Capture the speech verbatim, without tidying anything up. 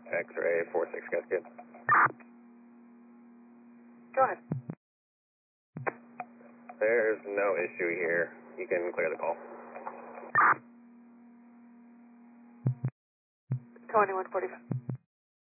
X-ray four six, guys, good. Go ahead. There's no issue here. You can clear the call. twenty-one forty-five.